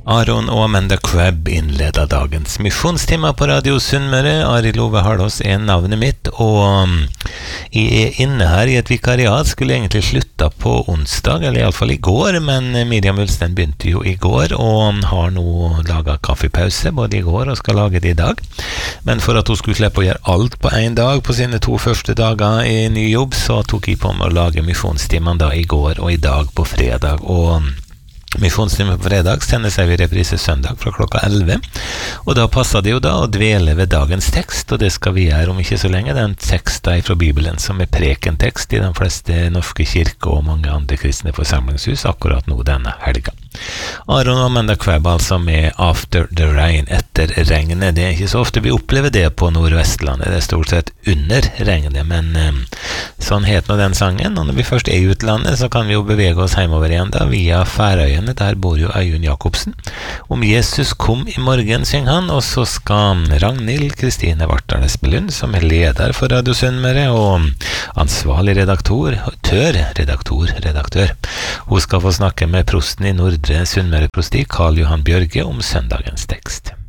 Aron og Amanda Crabb innleder dagens misjonstime på Radio Sunnmøre. Arild Ove Harlås navnet mitt, og jeg inne her i et vikariat. Skulle egentlig slutta på onsdag, eller i alle fall i går, men Miriam Ulstein begynte jo i går, og har nå laget kaffepause, både i går og skal lage det i dag. Men for at hun skulle slippe å gjøre alt på en dag, på sine 2 første dager i ny jobb, så tok jeg på meg å lage misjonstimen da i går og i dag på fredag, og misjonstime på fredag sendes jeg i reprise søndag fra klokka 11, og da passer det jo da å dvele ved dagens tekst, og det skal vi gjøre om ikke så lenge. Den teksten fra Bibelen som er prekentekst i de fleste norske kirker og mange andre kristne forsamlingshus akkurat nå denne helga. Aron og Amanda Crabb altså med After the Rain, etter regnet. Det er ikke så ofte vi opplever det på Nordvestlandet, det er stort sett under regnet, men sånn het nå den sangen. Og når vi først er i utlandet, så kan vi jo bevege oss hjemover igjen da, via Færøyene. Der bor jo Øyunn Jakobsen. Om Jesus kom i morgen, synger han, og så skal Ragnhild Kristine Vartdal Espelund, som er leder for Radio Sunnmøre og ansvarlig redaktør, hun skal få snakke med prosten i Nordre Sunnmøre prosti, Karl Johan Bjørge, om søndagens tekst.